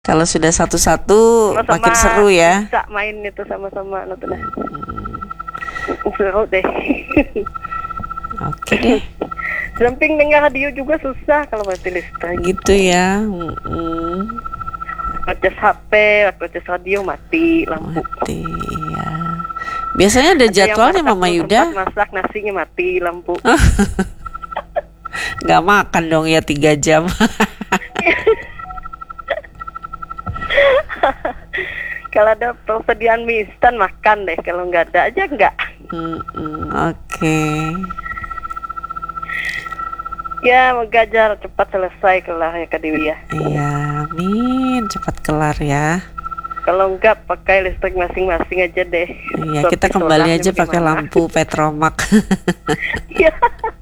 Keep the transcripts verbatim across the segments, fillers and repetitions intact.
Kalau sudah satu-satu makin Sama-sama seru ya. bisa main itu sama-sama nonton. Seru deh. Oke deh. Samping dengar radio juga susah kalau mati listrik. Gitu ya. Mm-mm. Ngecas H P, ngecas radio mati lampu. Mati ya. Biasanya ada Ada yang jadwalnya masak Mama belum Yuda. sempat masak nasinya mati lampu. Gak makan dong ya tiga jam. Kalau ada persediaan mie instan makan deh, kalau nggak ada aja nggak. Mm-mm, Oke. Ya, moga aja cepat selesai kelar ya Kak Dewi ya. Iya, amin. Cepat kelar ya. Kalau nggak pakai listrik masing-masing aja deh. Iya, Seperti kita kembali solarnya aja pakai gimana. lampu Petromak. Iya.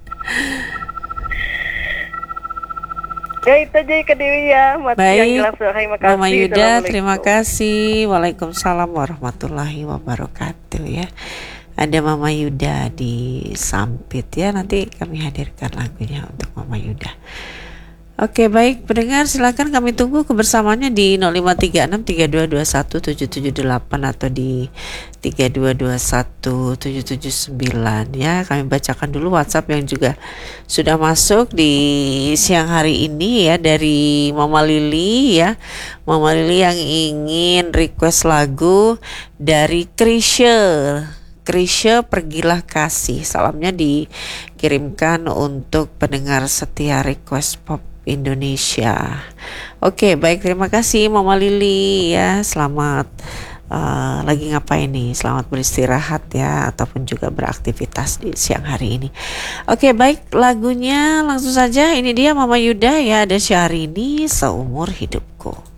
Ya itu aja ya Kak Dewi ya. Mati yang Baik, jelas. Terima kasih. Mama Yuda, Assalamualaikum. terima kasih. Waalaikumsalam warahmatullahi wabarakatuh ya. Ada Mama Yuda di Sampit ya. Nanti kami hadirkan lagunya untuk Mama Yuda. Oke, baik pendengar, silakan kami tunggu kebersamaannya di nol lima tiga enam tiga dua dua satu tujuh tujuh delapan atau di tiga dua dua satu tujuh tujuh sembilan ya. Kami bacakan dulu WhatsApp yang juga sudah masuk di siang hari ini ya, dari Mama Lili ya. Mama Lili yang ingin request lagu dari Krisye. Krisye, Pergilah Kasih. Salamnya dikirimkan untuk pendengar setia Request Pop Indonesia. Oke, baik, terima kasih Mama Lili ya. Selamat uh, lagi ngapain nih? Selamat beristirahat ya, ataupun juga beraktivitas di siang hari ini. Oke, baik, lagunya langsung saja. Ini dia Mama Yuda ya, ada Syahrini, Seumur Hidupku.